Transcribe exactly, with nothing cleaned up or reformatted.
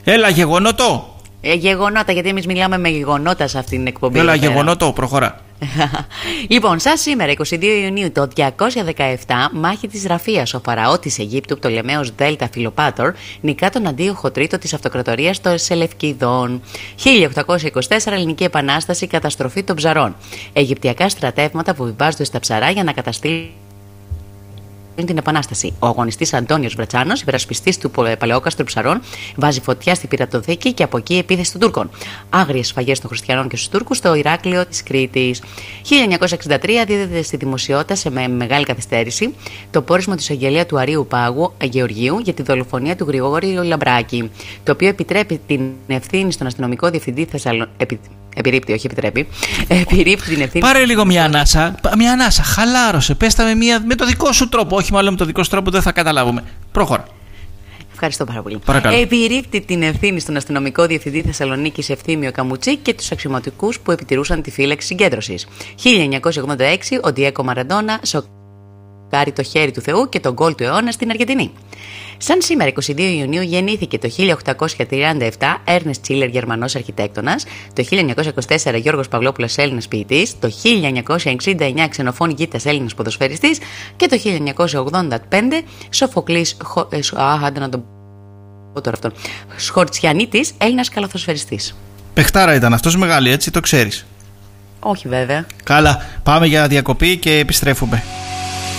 Έλα, γεγονότο. Ε, γεγονότα, γιατί εμείς μιλάμε με γεγονότα σε αυτήν την εκπομπή. Έλα, γεγονότο, προχωρά. Λοιπόν, σαν σήμερα, εικοστή δεύτερη Ιουνίου το διακόσια δεκαεπτά, μάχη της Ραφίας, ο Φαραώ της Αιγύπτου, Πτολεμαίος Δέλτα Φιλοπάτορ, νικά τον Αντίοχο Τρίτο της Αυτοκρατορίας των Σελευκιδών. χίλια οκτακόσια είκοσι τέσσερα, Ελληνική Επανάσταση, καταστροφή των ψαρών. Αιγυπτιακά στρατεύματα βουβάζονται στα ψαρά για να καταστήλουν την Επανάσταση. Ο αγωνιστής Αντώνιος Βρετσάνος, υπερασπιστής του παλαιόκαστρου ψαρών, βάζει φωτιά στην πειρατοθήκη και από εκεί επίθεση των Τούρκων. Άγριες σφαγές των χριστιανών και στους Τούρκους στο Ηράκλειο της Κρήτης. χίλια εννιακόσια εξήντα τρία, δίδεται στη δημοσιότητα σε με μεγάλη καθυστέρηση το πόρισμα του εισαγγελέα του Αρείου Πάγου Γεωργίου για τη δολοφονία του Γρηγόριου Λαμπράκη, το οποίο επιτρέπει την ευθύνη στον αστυνομικό διευθυντή Θεσσαλονίκη. Επιρρύπτει, όχι επιτρέπει. Επιρρύπτει την ευθύνη. Πάρε λίγο μια ανάσα. Μια ανάσα. Χαλάρωσε. Πέστα με, μια... με το δικό σου τρόπο. Όχι μάλλον με το δικό σου τρόπο, δεν θα καταλάβουμε. Προχώρα. Ευχαριστώ πάρα πολύ. Παρακαλώ. Επιρρύπτει την ευθύνη στον αστυνομικό διευθυντή Θεσσαλονίκης Ευθύμιο Καμουτσί και τους αξιωματικούς που επιτηρούσαν τη φύλαξη συγκέντρωσης. χίλια εννιακόσια ογδόντα έξι, ο Ντιέγκο Μαραντόνα σοκάρει το χέρι του Θεού και τον γκολ του αιώνα στην Αργεντινή. Σαν σήμερα, εικοστή δεύτερη Ιουνίου, γεννήθηκε το χίλια οκτακόσια τριάντα επτά Έρνεστ Τσίλερ, Γερμανός αρχιτέκτονας, το χίλια εννιακόσια είκοσι τέσσερα Γιώργος Παυλόπουλος, Έλληνας ποιητής, το χίλια εννιακόσια εξήντα εννιά Ξενοφών Γκίτας, Έλληνας ποδοσφαιριστής και το χίλια εννιακόσια ογδόντα πέντε Σοφοκλής Χο... ε, α, να τον πω τώρα αυτόν. Σχορτσιανίτης, Έλληνας καλαθοσφαιριστής. Πεχτάρα ήταν αυτός, μεγάλη, έτσι, το ξέρεις. Όχι βέβαια. Καλά, πάμε για διακοπή και επιστρέφουμε.